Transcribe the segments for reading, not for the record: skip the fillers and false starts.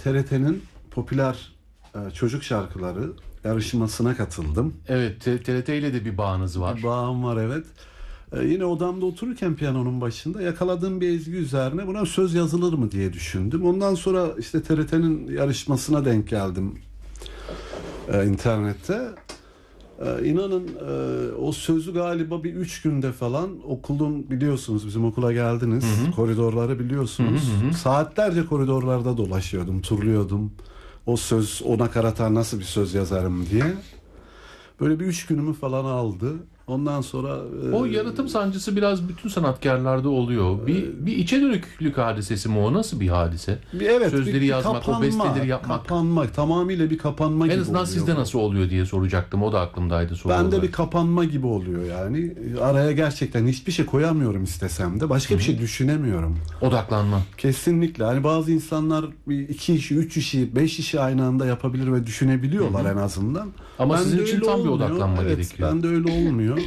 TRT'nin popüler çocuk şarkıları yarışmasına katıldım. Evet, TRT ile de bir bağınız var. Bir bağım var, evet. Yine odamda otururken piyanonun başında yakaladığım bir ezgi üzerine buna söz yazılır mı diye düşündüm. Ondan sonra işte TRT'nin yarışmasına denk geldim internette. İnanın o sözü galiba bir 3 günde falan okulun, biliyorsunuz bizim okula geldiniz. Hı hı. Koridorları biliyorsunuz. Hı hı. Saatlerce koridorlarda dolaşıyordum, turluyordum. O söz, o nakarata nasıl bir söz yazarım diye. Böyle bir 3 günümü falan aldı. Ondan sonra... O yaratım sancısı biraz bütün sanatkarlarda oluyor. Bir içe dönüklük hadisesi mi o? Nasıl bir hadise? Evet, sözleri yazmak, kapanma, o besteleri yapmak. Kapanmak, tamamıyla bir kapanma gibi oluyor. En azından sizde nasıl oluyor diye soracaktım. O da aklımdaydı soru olarak. Bende bir kapanma gibi oluyor yani. Araya gerçekten hiçbir şey koyamıyorum istesem de. Başka bir şey düşünemiyorum. Odaklanma. Kesinlikle. Hani bazı insanlar 2 işi, 3 işi, 5 işi aynı anda yapabilir ve düşünebiliyorlar en azından. Ama sizin için tam bir odaklanma gerekiyor. Ben de öyle olmuyor.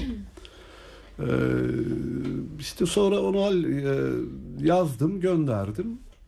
İşte sonra onu yazdım, gönderdim.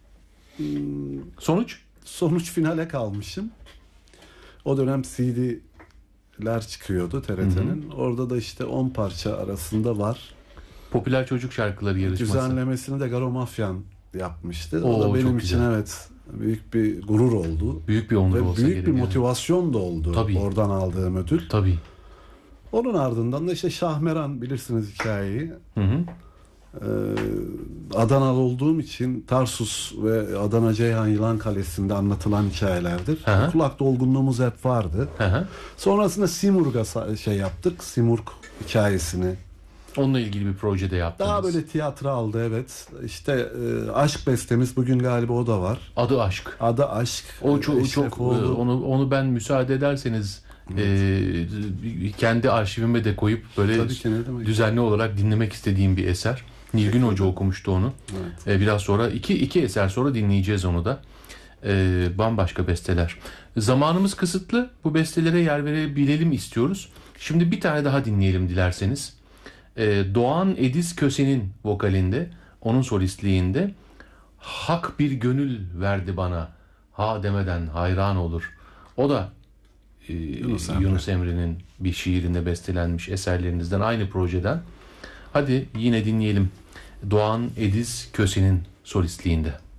Sonuç finale kalmışım. O dönem CD'ler çıkıyordu TRT'nin. Orada da işte 10 parça arasında var. Popüler çocuk şarkıları yarışması. Düzenlemesini de Garo Mafyan yapmıştı. O da benim için büyük bir gurur oldu. Büyük bir onur olsa gerek. Büyük bir motivasyon da oldu. Tabii. Oradan aldığım ödül. Tabii. Onun ardından da işte Şahmeran, bilirsiniz hikayeyi. Hı hı. Adanalı olduğum için Tarsus ve Adana Ceyhan Yılan Kalesi'nde anlatılan hikayelerdir. Hı-hı. Kulak dolgunluğumuz hep vardı. Hı-hı. Sonrasında Simurg'a yaptık. Simurg hikayesini. Onunla ilgili bir projede yaptınız. Daha böyle tiyatro, evet. İşte aşk bestemiz bugün galiba o da var. Adı Aşk. Adı Aşk. O çok onu ben müsaade ederseniz kendi arşivime de koyup böyle düzenli olarak dinlemek istediğim bir eser. Nilgün Hoca okumuştu onu. Evet. Biraz sonra iki eser sonra dinleyeceğiz onu da. Bambaşka besteler. Zamanımız kısıtlı. Bu bestelere yer verebilelim istiyoruz. Şimdi bir tane daha dinleyelim dilerseniz. Doğan Ediz Köse'nin vokalinde, onun solistliğinde hak bir gönül verdi bana, ha demeden hayran olur. O da Yunus Emre'nin bir şiirinde bestelenmiş eserlerinizden, aynı projeden. Hadi yine dinleyelim. Doğan Ediz Köse'nin solistliğinde.